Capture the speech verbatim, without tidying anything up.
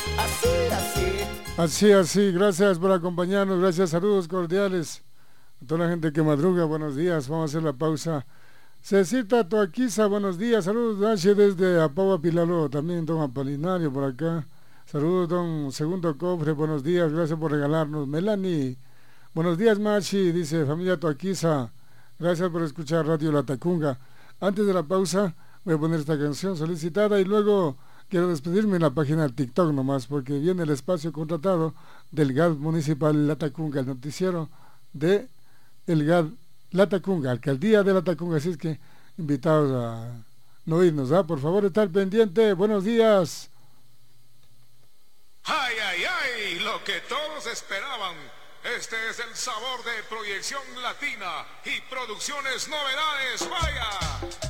Así, así. Así, así, gracias por acompañarnos, gracias, saludos cordiales a toda la gente que madruga, buenos días, vamos a hacer la pausa. Cecita Toaquiza, buenos días, saludos Nache desde Apagua Pilaló, también don Apolinario por acá, saludos don Segundo Cofre, buenos días, gracias por regalarnos. Melanie, buenos días Machi, dice familia Toaquiza, gracias por escuchar Radio La Tacunga. Antes de la pausa voy a poner esta canción solicitada y luego quiero despedirme en la página de TikTok nomás, porque viene el espacio contratado del G A D Municipal La Tacunga, el noticiero de el G A D La Tacunga, Alcaldía de La Tacunga, así es que invitados a no irnos, ¿ah? Por favor, estar pendiente, buenos días. ¡Ay, ay, ay! Lo que todos esperaban. Este es el sabor de Proyección Latina y Producciones Novedades. ¡Vaya!